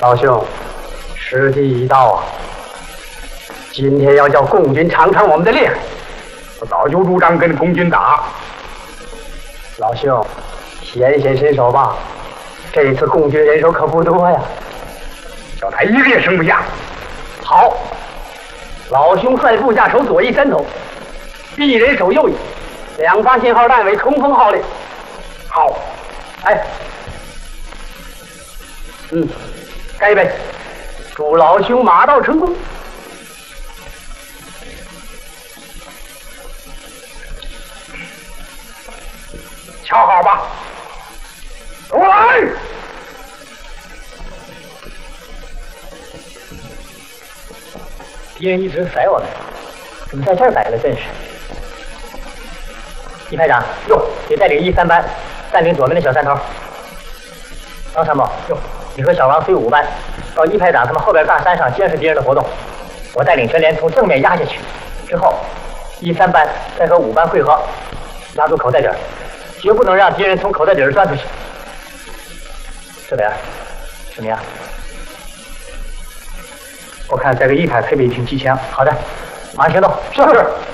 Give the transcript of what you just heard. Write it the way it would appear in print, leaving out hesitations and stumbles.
老兄，时机已到啊！今天要叫共军尝尝我们的厉害。 我早就主张跟共军打。 老兄，显显身手吧！这次共军人手可不多呀， 叫他一个也剩不下。 好，老兄率部下手左翼山头，一人手右翼，两发信号弹为冲锋号令。 好， 哎，该备，祝老兄马到成功。 瞧好吧，过来！ 敌人一直甩我们，怎么在这儿摆了阵势？一排长，你带领1、3班占领左面的小山头。张参谋，你和小王随5班到1排长他们后边大山上监视敌人的活动，我带领全连从正面压下去，之后1、3班再和5班会合，拉住口袋底儿，绝不能让敌人从口袋底儿钻出去。这边怎么样？ 我看这个1排配备一挺机枪。 好的，马上行动。 是。